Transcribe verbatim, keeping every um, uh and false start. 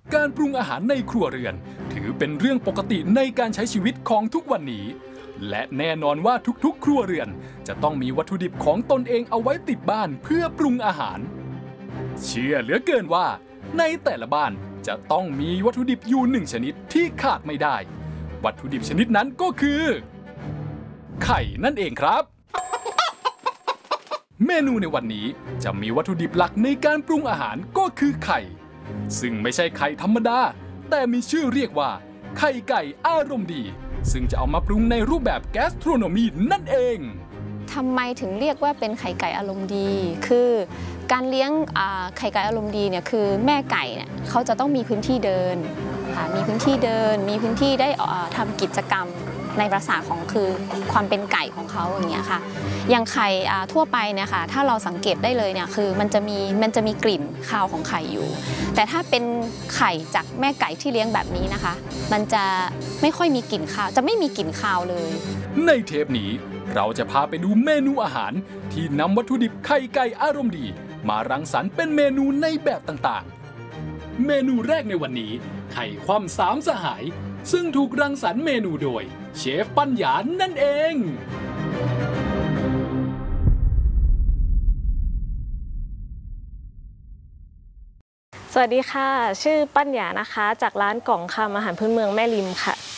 การปรุงอาหารในครัวเรือนถือเป็นเรื่องปกติในการใช้ชีวิตของทุกวันนี้และแน่นอนว่าทุกๆครัวเรือนจะต้องมีวัตถุดิบของตนเองเอาไว้ติดบ้านเพื่อปรุงอาหารเชื่อเหลือเกินว่าในแต่ละบ้านจะต้องมีวัตถุดิบอยู่หนึ่งชนิดที่ขาดไม่ได้วัตถุดิบชนิดนั้นก็คือไข่นั่นเองครับเมนูในวันนี้จะมีวัตถุดิบหลักในการปรุงอาหารก็คือไข่ซึ่งไม่ใช่ไข่ธรรมดาแต่มีชื่อเรียกว่าไข่ไก่อารมณ์ดีซึ่งจะเอามาปรุงในรูปแบบแกสโทรโนมีนั่นเองทำไมถึงเรียกว่าเป็นไข่ไก่อารมณ์ดีคือการเลี้ยงไข่ไก่อารมณ์ดีเนี่ยคือแม่ไก่เนี่ยเขาจะต้องมีพื้นที่เดินค่ะมีพื้นที่เดินมีพื้นที่ได้ทำกิจกรรมในภาษาของคือความเป็นไก่ของเขาอย่างเงี้ยค่ะอย่างไข่ทั่วไปเนี่ยค่ะถ้าเราสังเกตได้เลยเนี่ยคือมันจะมีมันจะมีกลิ่นคาวของไข่อยู่แต่ถ้าเป็นไข่จากแม่ไก่ที่เลี้ยงแบบนี้นะคะมันจะไม่ค่อยมีกลิ่นคาวจะไม่มีกลิ่นคาวเลยในเทปนี้เราจะพาไปดูเมนูอาหารที่นำวัตถุดิบไข่ไก่อารมณ์ดีมารังสรรค์เป็นเมนูในแบบต่างๆเมนูแรกในวันนี้ไข่คว่ำสามสหายซึ่งถูกรังสรรค์เมนูโดยเชฟปัญญานั่นเองสวัสดีค่ะชื่อปัญญานะคะจากร้านกล่องคำอาหารพื้นเมืองแม่ริมค่ะ